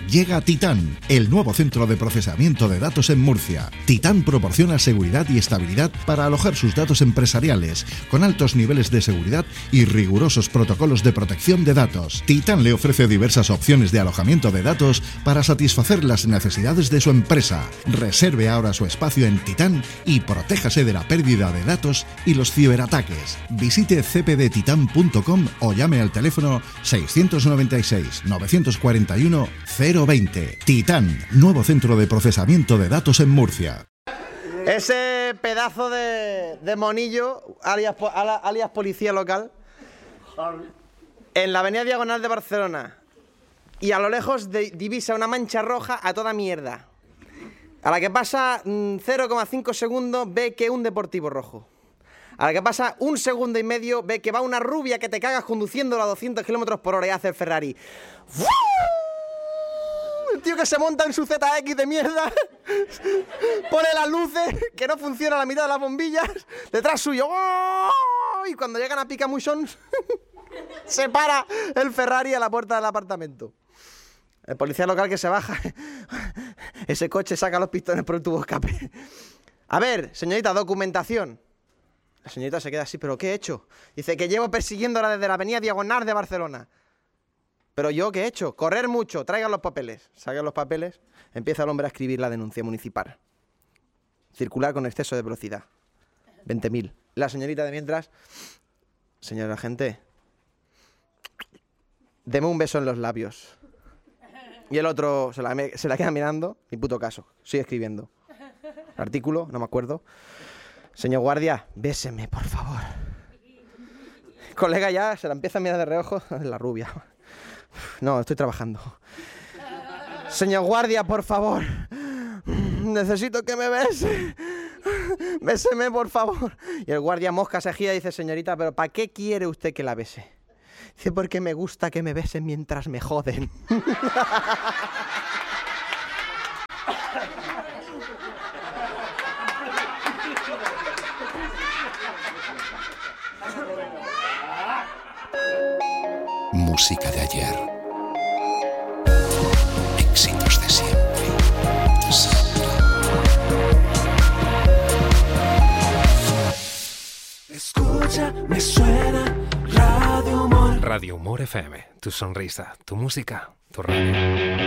Llega Titán, el nuevo centro de procesamiento de datos en Murcia. Titán proporciona seguridad y estabilidad para alojar sus datos empresariales, con altos niveles de seguridad y rigurosos protocolos de protección de datos. Titán le ofrece diversas opciones de alojamiento de datos para satisfacer las necesidades de su empresa. Reserve ahora su espacio en Titán y protéjase de la pérdida de datos y los ciberataques. Visite cpdtitan.com o llame al teléfono 696 941 020. Titán, nuevo centro de procesamiento de datos en Murcia. Ese pedazo de monillo, alias policía local, en la avenida Diagonal de Barcelona, y a lo lejos divisa una mancha roja a toda mierda. A la que pasa 0,5 segundos ve que un deportivo rojo. A la que pasa 1,5 segundos ve que va una rubia que te cagas conduciéndola a 200 kilómetros por hora y hace el Ferrari. ¡Fu! El tío que se monta en su ZX de mierda, pone las luces, que no funciona la mitad de las bombillas, detrás suyo, ¡oh! Y cuando llegan a Picamuchon, se para el Ferrari a la puerta del apartamento. El policía local que se baja, ese coche saca los pistones por el tubo de escape. A ver, señorita, documentación. La señorita se queda así, ¿pero qué he hecho? Dice que llevo persiguiéndola desde la avenida Diagonal de Barcelona. ¿Pero yo qué he hecho? Correr mucho, traigan los papeles. Sacan los papeles, empieza el hombre a escribir la denuncia municipal. Circular con exceso de velocidad. 20.000. La señorita de mientras, señor agente, deme un beso en los labios. Y el otro se la queda mirando, ni puto caso, sigue escribiendo. Artículo, no me acuerdo. Señor guardia, béseme, por favor. El colega ya se la empieza a mirar de reojo, la rubia. No, estoy trabajando. Señor guardia, por favor. Necesito que me bese. Béseme, por favor. Y el guardia mosca se gira y dice, señorita, ¿pero para qué quiere usted que la bese? Dice, porque me gusta que me besen mientras me joden. Música de ayer. Éxitos de siempre. Escucha, me suena Radio Humor. Radio Humor FM, tu sonrisa, tu música, tu radio.